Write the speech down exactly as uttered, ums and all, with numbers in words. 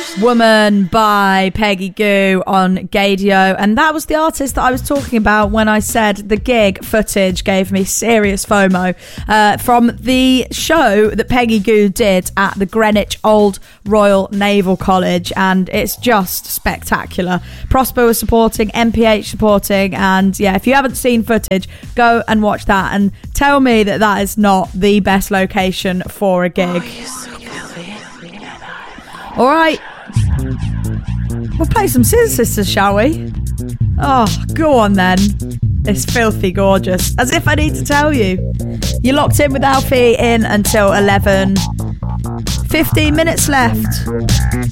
Woman by Peggy Gou on Gaydio, and that was the artist that I was talking about when I said the gig footage gave me serious FOMO uh, from the show that Peggy Gou did at the Greenwich Old Royal Naval College, and it's just spectacular. Prosper was supporting, M P H supporting, and yeah, if you haven't seen footage, go and watch that and tell me that that is not the best location for a gig. All right, we'll play some Scissor Sisters, shall we? Oh, go on then. It's filthy gorgeous. As if I need to tell you. You're locked in with Alfie in until eleven. fifteen minutes left.